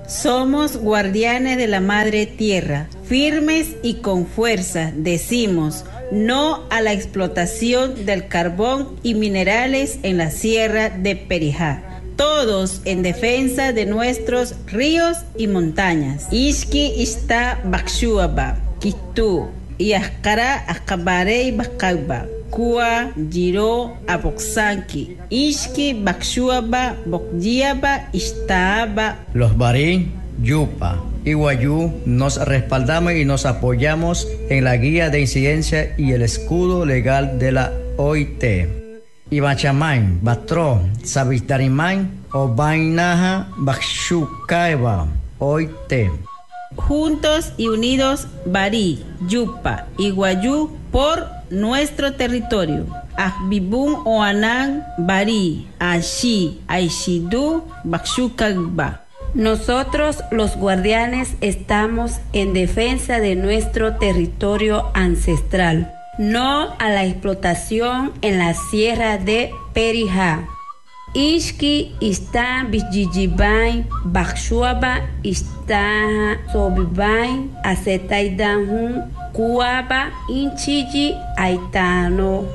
Somos guardianes de la Madre Tierra, firmes y con fuerza decimos no a la explotación del carbón y minerales en la sierra de Perijá. Todos en defensa de nuestros ríos y montañas. Ishki ista bakshuaba, kitu, yaskara akabarei bakauba. Kua, Giro, Aboxanqui, Ishki, Bakshuaba, Bokjiaba, Istaaba. Los Barí, Yupa y Guayú nos respaldamos y nos apoyamos en la guía de incidencia y el escudo legal de la OIT. Ibachamain, Batro, Sabistarimain, Obainaja, Bakshukaeba, OIT. Juntos y unidos, Barí, Yupa y Guayú por nuestro territorio. Akbibun Oanang, Barí, Ashi, Aishidu, Bakshukagba. Nosotros, los guardianes, estamos en defensa de nuestro territorio ancestral. No a la explotación en la sierra de Perijá. Ishki está bijijibain, bakshuaba está sobibain, acetaidanhun, kuaba, inchiji, aitano.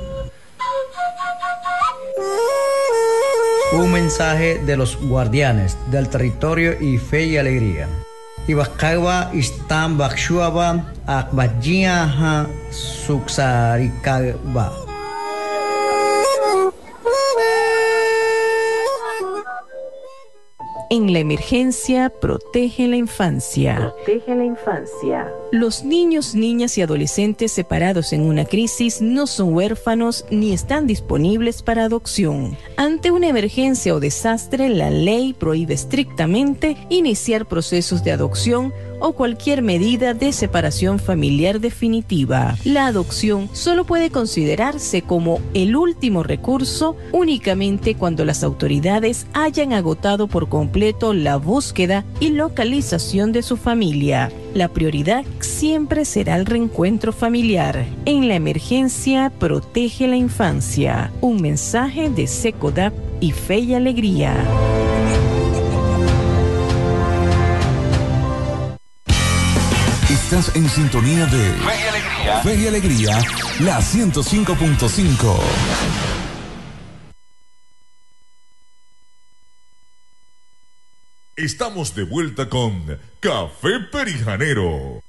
Un mensaje de los guardianes del territorio y fe y alegría. Ibakawa istan bakshuaba, akbajiaha, suksarikaba. En la emergencia, protege la infancia. Protege la infancia. Los niños, niñas y adolescentes separados en una crisis no son huérfanos ni están disponibles para adopción. Ante una emergencia o desastre, la ley prohíbe estrictamente iniciar procesos de adopción o cualquier medida de separación familiar definitiva. La adopción solo puede considerarse como el último recurso únicamente cuando las autoridades hayan agotado por completo la búsqueda y localización de su familia. La prioridad siempre será el reencuentro familiar. En la emergencia, protege la infancia. Un mensaje de Secodap y Fe y Alegría. Estás en sintonía de Fe y Alegría. Fe y Alegría, la 105.5. Estamos de vuelta con Café Perijanero.